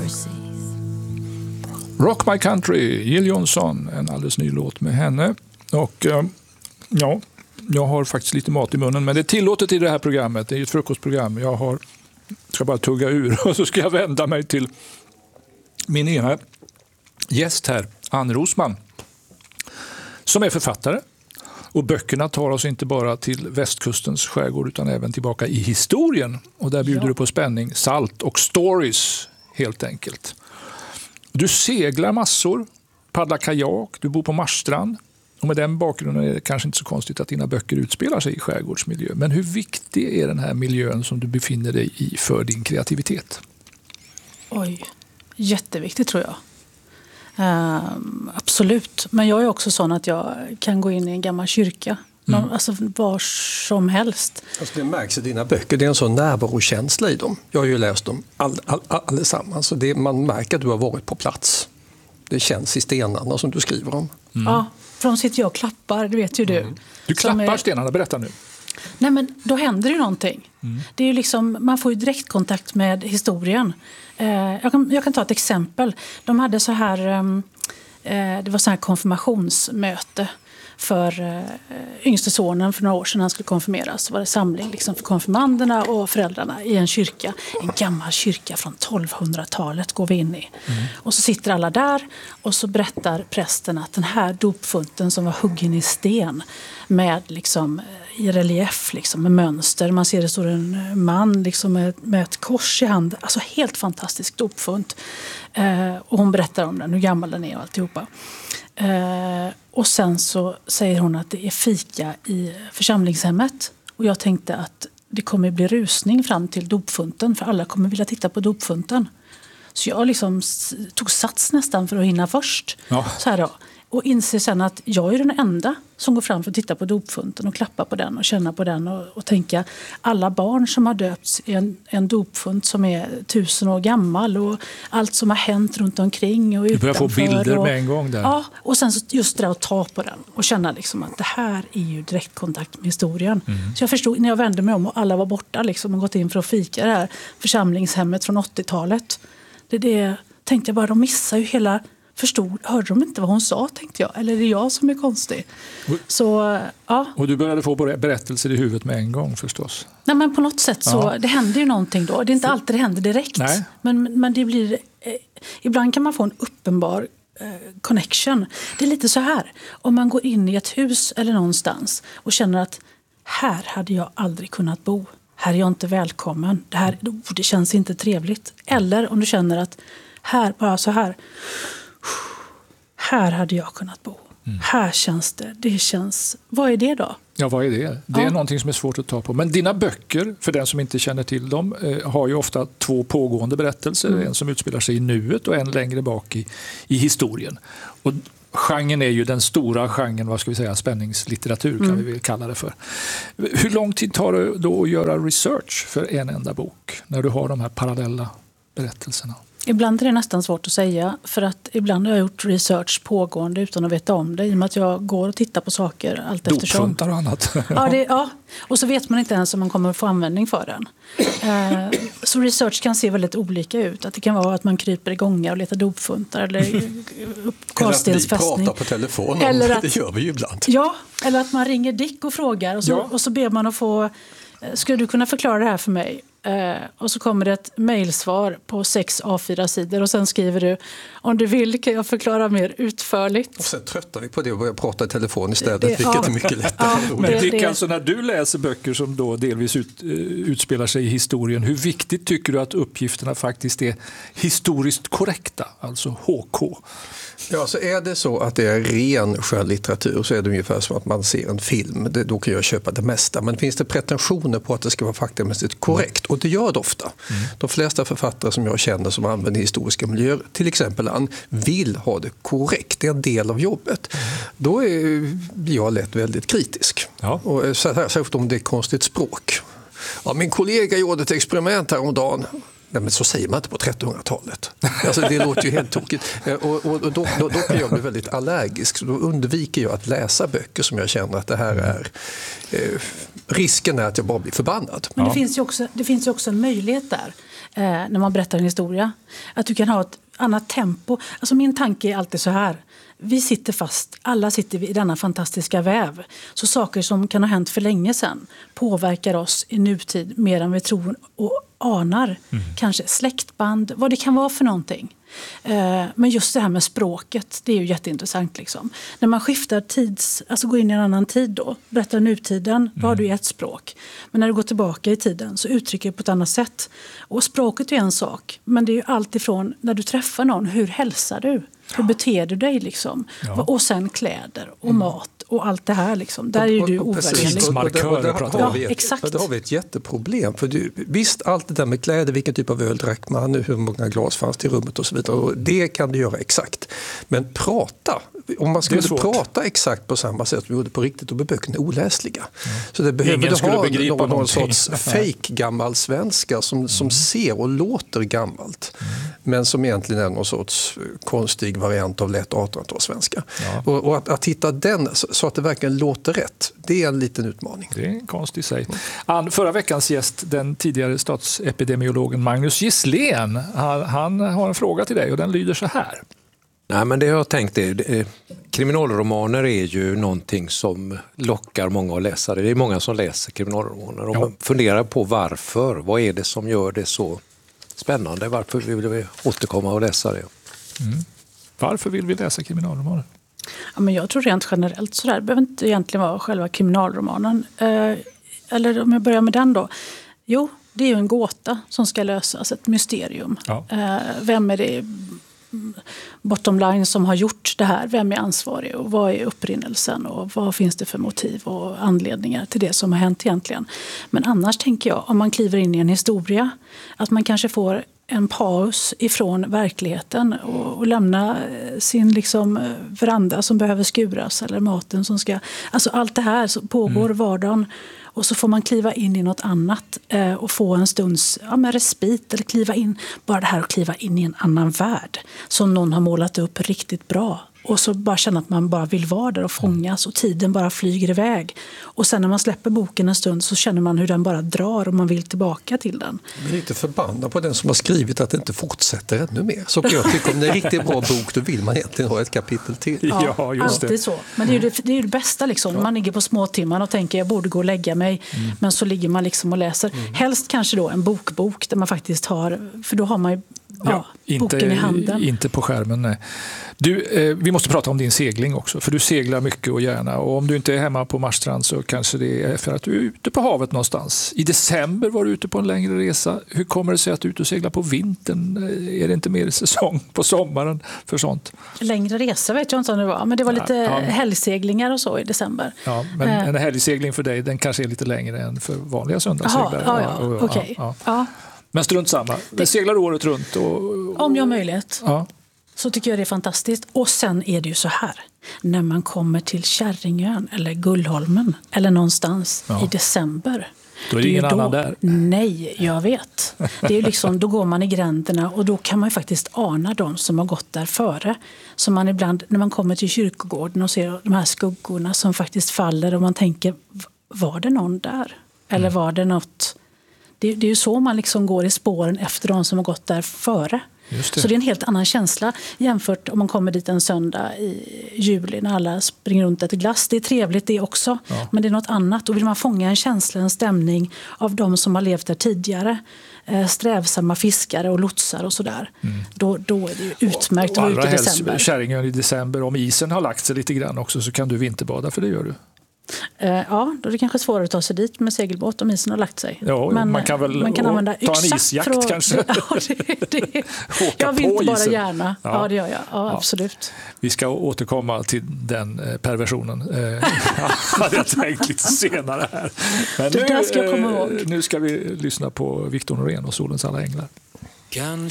Rock My Country, Jill Johnson, en alldeles ny låt med henne. Och ja, jag har faktiskt lite mat i munnen, men det är tillåtet i det här programmet. Det är ett frukostprogram. Jag ska bara tugga ur och så ska jag vända mig till min ena gäst här, Ann Rosman, som är författare. Och böckerna tar oss inte bara till västkustens skärgård utan även tillbaka i historien. Och där bjuder du på spänning, salt och stories helt enkelt. Du seglar massor, paddlar kajak, du bor på Marstrand. Och med den bakgrunden är det kanske inte så konstigt att dina böcker utspelar sig i skärgårdsmiljö. Men hur viktig är den här miljön som du befinner dig i för din kreativitet? Oj, jätteviktigt tror jag. Absolut. Men jag är också sån att jag kan gå in i en gammal kyrka. Alltså var som helst. Alltså det märks i dina böcker. Det är en sån närvarokänsla i dem. Jag har ju läst dem allesammans. Så man märker att du har varit på plats. Det känns i stenarna som du skriver om. Ja, för de sitter jag och klappar, det vet ju du. Du klappar stenarna, berätta nu. Nej, men då händer ju någonting. Det är ju liksom, man får ju direktkontakt med historien. Jag kan ta ett exempel. De hade så här, det var så här konfirmationsmöte för yngste sonen för några år sedan han skulle konfirmeras. Så var det samling liksom för konfirmanderna och föräldrarna i en kyrka. En gammal kyrka från 1200-talet går vi in i. Och så sitter alla där och så berättar prästen att den här dopfunten som var huggen i sten med liksom i relief liksom, med mönster. Man ser det står en man liksom med ett kors i hand. Alltså helt fantastisk dopfunt. Och hon berättar om den, hur gammal den är och alltihopa. Och sen så säger hon att det är fika i församlingshemmet. Och jag tänkte att det kommer bli rusning fram till dopfunten. För alla kommer vilja titta på dopfunten. Så jag liksom tog sats nästan för att hinna först. Ja. Så här då. Och inser sen att jag är den enda som går fram för att titta på dopfunten och klappa på den och känna på den och tänka alla barn som har döpts i en dopfunt som är 1000 år gammal och allt som har hänt runt omkring och utanför. Du börjar få bilder med en gång där. Ja, och sen så just det att ta på den och känna liksom att det här är ju direktkontakt med historien. Så jag förstod när jag vände mig om och alla var borta liksom och gått in för att fika det här församlingshemmet från 80-talet. Det tänkte jag bara, de missar ju hela... Hörde de inte vad hon sa, tänkte jag. Eller är det jag som är konstig? Så, ja. Och du började få berättelser i huvudet med en gång förstås. Nej, men på något sätt så, det händer ju någonting då. Det är inte alltid det händer direkt. Nej. Men det blir, ibland kan man få en uppenbar connection. Det är lite så här. Om man går in i ett hus eller någonstans och känner att här hade jag aldrig kunnat bo. Här är jag inte välkommen. Det känns inte trevligt. Eller om du känner att här, bara så här... Här hade jag kunnat bo. Här känns det känns... Vad är det då? Ja, vad är det? Det är någonting som är svårt att ta på. Men dina böcker, för den som inte känner till dem, har ju ofta 2 pågående berättelser. En som utspelar sig i nuet och en längre bak i historien. Och genren är ju den stora genren, vad ska vi säga, spänningslitteratur kan vi väl kalla det för. Hur lång tid tar det då att göra research för en enda bok när du har de här parallella berättelserna? Ibland är det nästan svårt att säga, för att ibland har jag gjort research pågående utan att veta om det, i och med att jag går och tittar på saker allt eftersom. Dopfuntar och annat. Ja, och så vet man inte ens om man kommer få användning för den. Så research kan se väldigt olika ut. Att det kan vara att man kryper i gångar och letar dopfuntar eller karlstensfästning. Eller att vi pratar på telefon, det gör vi ju ibland. Ja, eller att man ringer Dick och frågar och så ber man att få, skulle du kunna förklara det här för mig? Och så kommer det ett mejlsvar på 6 A4-sidor och sen skriver du, om du vill kan jag förklara mer utförligt. Och sen tröttar vi på det och börjar prata i telefon istället, vilket är mycket lättare. Men Dick, alltså när du läser böcker som då delvis utspelar sig i historien, hur viktigt tycker du att uppgifterna faktiskt är historiskt korrekta, alltså HK? Ja, så är det så att det är ren skönlitteratur så är det ungefär som att man ser en film. Då kan jag köpa det mesta. Men finns det pretensioner på att det ska vara faktamässigt korrekt? Och det gör det ofta. De flesta författare som jag känner som använder historiska miljöer, till exempel han vill ha det korrekt. Det är en del av jobbet. Då blir jag lätt väldigt kritisk. Ja. Och särskilt om det är konstigt språk. Ja, min kollega gjorde ett experiment häromdagen. Nej, men så säger man inte på 1300-talet. Alltså, det låter ju helt tokigt. Och då kan jag bli väldigt allergisk. Så då undviker jag att läsa böcker som jag känner att det här är... risken är att jag bara blir förbannad. Men det finns ju också en möjlighet där när man berättar en historia. Att du kan ha ett annat tempo. Alltså min tanke är alltid så här. Vi sitter fast, alla sitter i denna fantastiska väv. Så saker som kan ha hänt för länge sedan påverkar oss i nutid mer än vi tror och anar. Kanske släktband, vad det kan vara för någonting. Men just det här med språket, det är ju jätteintressant. Liksom. När man skiftar alltså går in i en annan tid då, berättar nutiden, då har du ett språk. Men när du går tillbaka i tiden så uttrycker du på ett annat sätt. Och språket är en sak, men det är ju allt ifrån när du träffar någon, hur hälsar du? Hur beter du dig liksom? Ja. Och sen kläder och mat och allt det här liksom. Där är ju du ovärderlig. Där har vi ett jätteproblem. För visst, allt det där med kläder, vilken typ av öl drack man, hur många glas fanns till rummet och så vidare. Och det kan du göra exakt. Men prata, om man skulle prata exakt på samma sätt som vi gjorde på riktigt, då blir böckerna oläsliga. Så det behöver du ha någon sorts fake gammal svenska som ser och låter gammalt. Men som egentligen är någon sorts konstig variant av lätt 1800-talssvenska. Ja. Och att hitta den så att det verkligen låter rätt, det är en liten utmaning. Det är en konst i sig. Förra veckans gäst, den tidigare statsepidemiologen Magnus Gisslén, han har en fråga till dig och den lyder så här. Nej, men det jag tänkt är, kriminalromaner är ju någonting som lockar många att läsa. Det är många som läser kriminalromaner och man funderar på varför. Vad är det som gör det så spännande? Varför vill vi återkomma och läsa det? Varför vill vi läsa kriminalromaner? Ja, men jag tror rent generellt så där. Det behöver inte egentligen vara själva kriminalromanen. Eller om jag börjar med den då. Jo, det är ju en gåta som ska lösas, ett mysterium. Ja. Vem är det bottom line som har gjort det här? Vem är ansvarig och vad är upprinnelsen och vad finns det för motiv och anledningar till det som har hänt egentligen? Men annars tänker jag, om man kliver in i en historia, att man kanske får en paus ifrån verkligheten och lämna sin liksom veranda som behöver skuras eller maten som ska... Alltså allt det här så pågår vardagen och så får man kliva in i något annat och få en stunds respit eller kliva in, bara det här att kliva in i en annan värld som någon har målat upp riktigt bra. Och så bara känna att man bara vill vara där och fångas och tiden bara flyger iväg. Och sen när man släpper boken en stund så känner man hur den bara drar och man vill tillbaka till den. Men lite förbannad på den som har skrivit att det inte fortsätter ännu mer. Så jag tycker om det är en riktigt bra bok då vill man egentligen ha ett kapitel till. Ja, just alltid det. Så. Men det är ju det bästa liksom. Man ligger på småtimman och tänker jag borde gå och lägga mig. Men så ligger man liksom och läser. Helst kanske då en bokbok där man faktiskt har, för då har man ju boken i handen. Inte på skärmen, nej. Du, vi måste prata om din segling också, för du seglar mycket och gärna. Och om du inte är hemma på Marstrand så kanske det är för att du är ute på havet någonstans. I december var du ute på en längre resa. Hur kommer det sig att du är ute och seglar på vintern? Är det inte mer säsong på sommaren för sånt? Längre resa vet jag inte om det var, men det var lite helgseglingar och så i december. Ja, men en helgsegling för dig, den kanske är lite längre än för vanliga söndagsseglare. Okej. Ja. Men strunt samma. Men seglar året runt? Om jag har möjlighet. Ja. Så tycker jag det är fantastiskt. Och sen är det ju så här. När man kommer till Kärringön eller Gullholmen eller någonstans i december. Då är det ingen annan där. Nej, jag vet. Det är ju liksom, då går man i gränderna och då kan man ju faktiskt ana de som har gått där före. Så man ibland, när man kommer till kyrkogården och ser de här skuggorna som faktiskt faller och man tänker, var det någon där? Eller var det något... Det är ju så man liksom går i spåren efter de som har gått där före. Så det är en helt annan känsla jämfört om man kommer dit en söndag i juli när alla springer runt ett glass. Det är trevligt det också, men det är något annat. Och vill man fånga en känsla, en stämning av de som har levt där tidigare, strävsamma fiskare och lotsar och sådär, då är det ju utmärkt att vara ute i december. Kärringön i december, om isen har lagt sig lite grann också så kan du vinterbada, för det gör du. Ja, då är det kanske svårare att ta sig dit med segelbåt om isen har lagt sig. Ja, men man kan väl använda ta en isjakt kanske. Jag vill inte bara gärna. Ja, det gör jag. Ja, absolut. Vi ska återkomma till den perversionen. Hade jag tänkt lite senare här. Men det där ska jag komma ihåg. Nu ska vi lyssna på Victor Norén och Solens alla änglar.